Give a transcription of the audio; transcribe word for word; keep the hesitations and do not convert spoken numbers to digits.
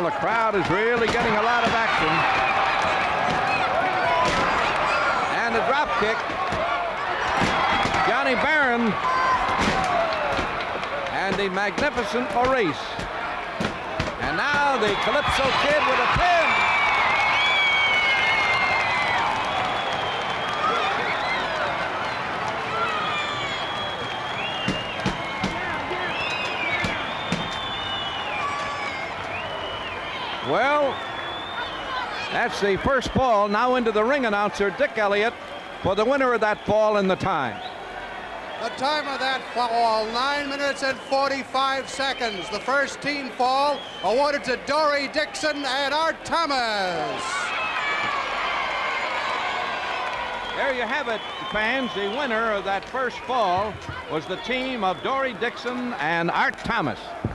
the crowd is really getting a lot of action. And the drop kick. Johnny Barron and the magnificent Maurice. And now the Calypso Kid with a pin. Well, that's the first fall. Now into the ring announcer, Dick Elliott, for the winner of that fall and the time. The time of that fall, nine minutes and forty-five seconds. The first team fall awarded to Dory Dixon and Art Thomas. There you have it, fans. The winner of that first fall was the team of Dory Dixon and Art Thomas.